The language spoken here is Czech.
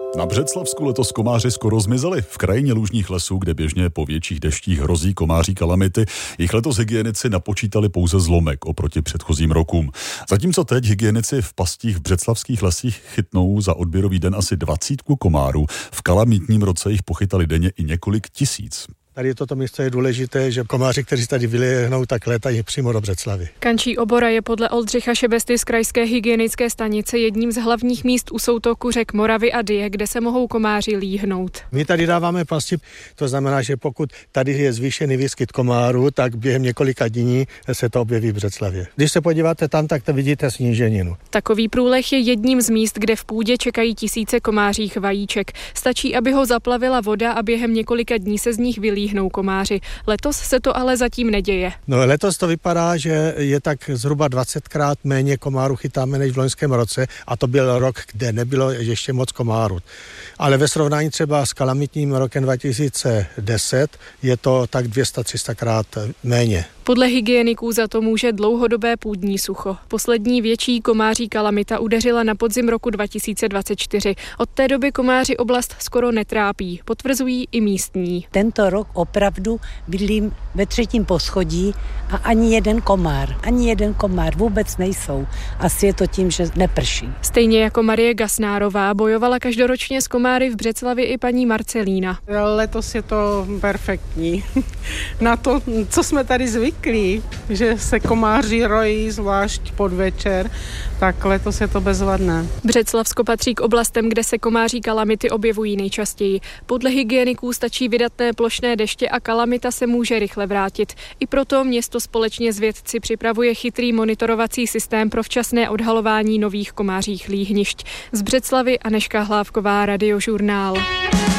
Na Břeclavsku letos komáři skoro zmizeli. V krajině lužních lesů, kde běžně po větších deštích hrozí komáří kalamity, jich letos hygienici napočítali pouze zlomek oproti předchozím rokům. Zatímco teď hygienici v pastích v břeclavských lesích chytnou za odběrový den asi 20 komárů, v kalamitním roce jich pochytali denně i několik tisíc. Tady toto místo je důležité, že komáři, kteří tady vylehnou, tak létají přímo do Břeclavy. Kančí obora je podle Oldřicha Šebesty z krajské hygienické stanice jedním z hlavních míst u soutoku řek Moravy a Dyje, kde se mohou komáři líhnout. My tady dáváme pasti, to znamená, že pokud tady je zvýšený výskyt komárů, tak během několika dní se to objeví v Břeclavě. Když se podíváte tam, tak to vidíte sníženinu. Takový průleh je jedním z míst, kde v půdě čekají tisíce komářích vajíček. Stačí, aby ho zaplavila voda a během několika dní se z nich vylíhnou komáři. Letos se to ale zatím neděje. No, letos to vypadá, že je tak zhruba 20krát méně komárů chytáme než v loňském roce a to byl rok, kde nebylo ještě moc komárů. Ale ve srovnání třeba s kalamitním rokem 2010 je to tak 200-300krát méně. Podle hygieniků za to může dlouhodobé půdní sucho. Poslední větší komáří kalamita udeřila na podzim roku 2024. Od té doby komáři oblast skoro netrápí, potvrzují i místní. Tento rok opravdu bydlím ve 3. poschodí a ani jeden komár vůbec nejsou. Asi je to tím, že neprší. Stejně jako Marie Gasnárová bojovala každoročně s komáry v Břeclavi i paní Marcelína. Letos je to perfektní. Na to, co jsme tady zvyklí, že se komáři rojí zvlášť podvečer, tak letos je to bezvadné. Břeclavsko patří k oblastem, kde se komáří kalamity objevují nejčastěji. Podle hygieniků stačí vydatné plošné deště a kalamita se může rychle vrátit. I proto město společně s vědci připravuje chytrý monitorovací systém pro včasné odhalování nových komářích líhnišť. Z Břeclavy Anežka Hlávková, Radiožurnál.